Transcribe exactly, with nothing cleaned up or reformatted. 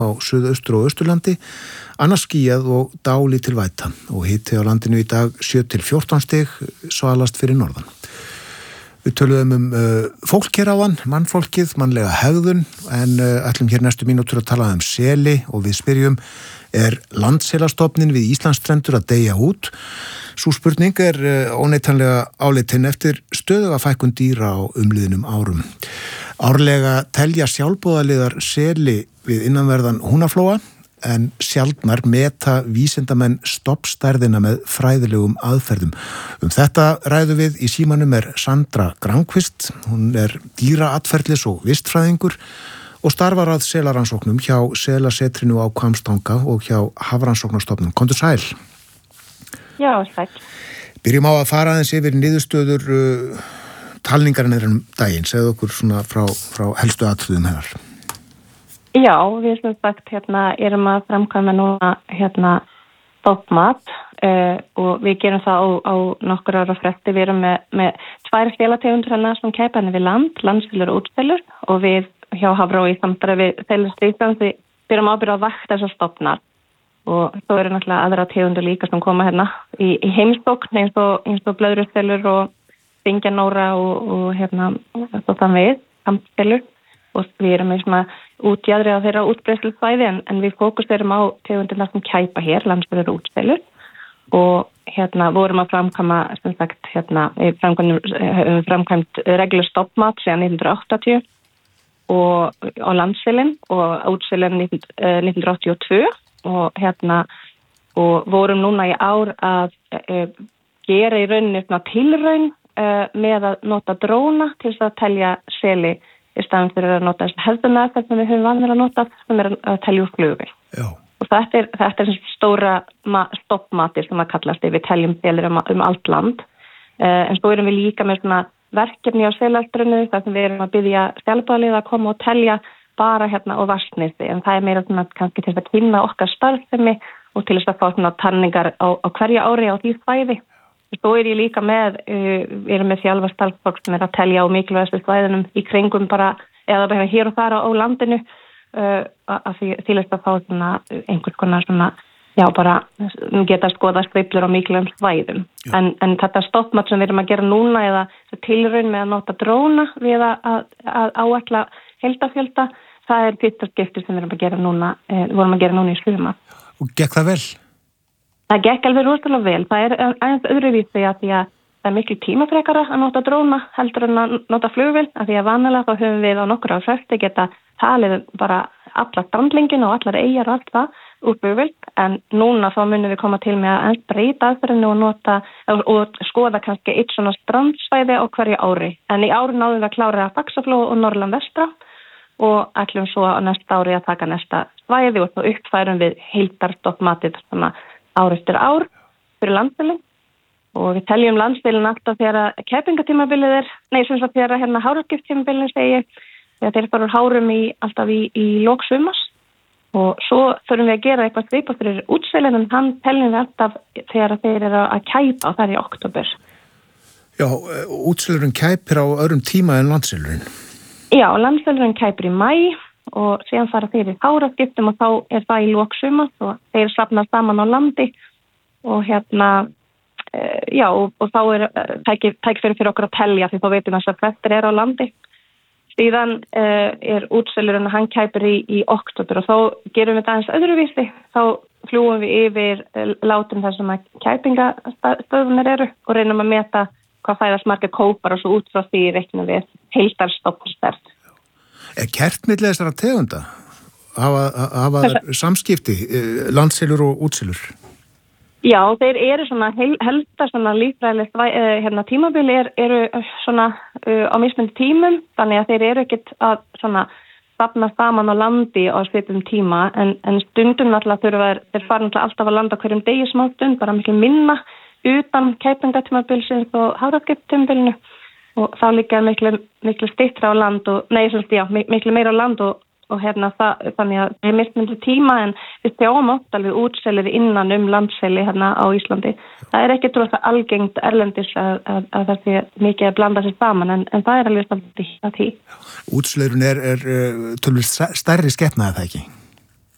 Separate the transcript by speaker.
Speaker 1: á suðaustur og austurlandi, annars skýjað og dálítil væta og hiti á landinu í dag sjö til fjórtán stig, svalast fyrir norðan. Við töluðum um uh, fólk hér áðan, mannfólkið, mannlega hegðun, en uh, ætlum hér næstu mínútur að tala um seli og við spyrjum, er landselastofnin við Íslandsstrendur að deyja út? Sú spurning er uh, óneitanlega áleitin eftir stöðuga fækkun dýra á umliðnum árum. Árlega telja sjálfboðaliðar seli við innanverðan Húnaflóa, en sjaldnar meta vísindamenn stoppstærðina með fræðilegum aðferðum. Um þetta ræðum við í símanum er Sandra Grankvist, hún er dýraatferðlis og vistfræðingur og starfar að selarannsóknum hjá Selasetrinu á Hvammstanga og hjá Hafrannsóknastofnun. Komdu sæl.
Speaker 2: Já, sæl.
Speaker 1: Byrjum á að fara aðeins yfir niðurstöður uh, talningarinn um daginn. Segðu okkur svona frá, frá helstu atriðum hennar.
Speaker 2: Já, við sem sagt hérna erum að framkvæma núna hérna stoppmat uh, og við gerum það á, á nokkur ára fresti. Við erum með, með tvær félategundur hérna sem kæpa henni við land, landselur og útselur og við hjá Hafró í samstarfi við Selasetrinu við erum ábyrgð að vakta þessar stoppnar og þó eru náttúrulega aðra tegundur líka sem koma hérna í, í heimsókn eins og, eins og blöðruselur og þingjanóra og, og hérna svo þannig við, kampselur og við erum með svona útjaðri á þeirra útbreiðslusvæði en, en við fókuserum á tegundirna sem kæpa hér, landselur og útselur og hérna vorum að framkvæma sem sagt hérna við framkvæmt, framkvæmt reglu stoppmat síðan nítján hundruð áttatíu og á landselin og útselin nítján hundruð áttatíu og tvö og hérna og vorum núna í ár að e, gera í rauninni svona tilraun e, með að nota dróna til þess að telja seli í staðan fyrir að nota þess hefðuna sem við höfum vanlega notað sem er að telja úr flugvél.
Speaker 1: Já.
Speaker 2: Og þetta er, þetta er stóra stoppmatir sem að kallast við teljum selir um, um allt land uh, en svo erum við líka með svona verkefni á Selastrinu þar sem við erum að biðja sjálfboðaliða að koma og telja bara hérna á Vatnsnesi en það er meira svona kannski til að kynna okkar starfsemi og til þess að fá svona tanningar á, á hverja ári á því svæði. Svo er ég líka með, uh, við erum með þjálfa starfsfólk sem er að telja á mikilvægastu svæðinum í kringum bara, eða bara hér og þar á, á landinu uh, að því til þess að fá svona einhvers konar svona, já bara geta skoða skriflur á mikilvægum svæðum. En, en þetta stoppmat sem við erum að gera núna eða tilraun með að nota dróna við að, að, að áætla heildafjölda, það er fyrsta skipti sem við erum að gera núna, uh, vorum að gera núna í sumar.
Speaker 1: Og gekk það vel?
Speaker 2: Það gekk alveg rosalega vel. Það er aðeins öðruvísi að því að það er miklu tímafrekara að nota dróna heldur en að nota flugvél að því að vanalega þá höfum við á nokkur á fresti geta talið bara alla strandlingin og allar eyjar og allt það úr flugvél en núna þá munum við koma til með að eins breyta aðferðinu og nota og skoða kannski eitt svona strandsvæði á hverju ári. En í ári náðum við að klára Faxaflóa og Norðurland vestra og ætlum svo á næsta ári að taka næsta svæði og þá uppfærum við heildarstoppmatið svona ár eftir ár fyrir landselin og við teljum landselin alltaf þegar kæpingatímabilið er, nei sem sagt þegar hérna háraskiptímabilið segi þegar þeir fara úr hárum í, alltaf í, í lok sumars og svo þurfum við að gera eitthvað svipað fyrir útselin en hann teljum við alltaf þegar þeir eru að kæpa og það er í október.
Speaker 1: Já, útselurinn kæpir á öðrum tíma en landselurinn?
Speaker 2: Já, landselurinn kæpir í maí og síðan fara þeir í háraskiptum og þá er það í lok sumars og þeir safna saman á landi og hérna, e, já, og, og þá er tækifæri tæk fyrir okkur að telja því þá veitum við að flestir er á landi. Síðan e, er útselurinn að hann kæpir í, í október og þá gerum við það eins öðruvísi. Þá fljúum við yfir látum þar sem að kæpingastöðunar eru og reynum að meta hvað fæðast margir kópar og svo út frá því reiknum við heildarstoppstærð.
Speaker 1: Er kært milli þessara tegunda? Hafa, hafa samskipti, landselur og útselur?
Speaker 2: Já, þeir eru svona helsta svona líffræðilegt hérna tímabili er, eru svona uh, á mismunandi tímum, þannig að þeir eru ekkert að svona safna saman á landi á svipum tíma en, en stundum náttúrulega þurfa þeir fara náttúrulega alltaf að landa hverjum degi smá stund, bara miklu minna utan kæpingatímabilsins og háraskiptímabilinu. Og þá líka miklu, miklu styttra á land og, nei, svona, já, miklu meira á land og, og hérna það, þannig að það er mismunandi tíma en við sjáum oft alveg útselir innan um landseli hérna á Íslandi. Það er ekki trúið það algengt erlendis að, að, að það sé mikið að blanda sér saman en, en það er alveg samt að því.
Speaker 1: Útselurinn er, er tölvist stærri skepna eða það ekki?